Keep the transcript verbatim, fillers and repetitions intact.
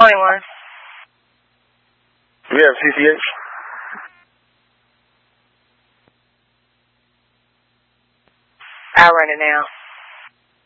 twenty-one. We have C C H. I'll run it now.